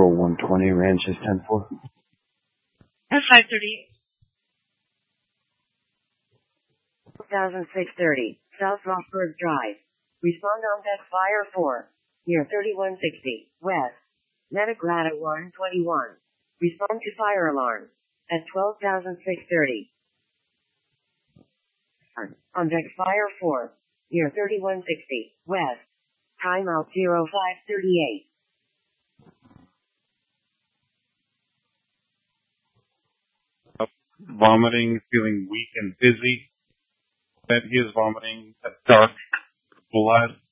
Control 120, Ranches 10-4. F538. 2630, South Rossburg Drive. Respond on deck Fire 4, near 3160, West, Metagrata 121. Respond to fire alarm at 12,630. On deck Fire 4, near 3160, West, timeout 0538. Vomiting, feeling weak and dizzy. That he is vomiting dark blood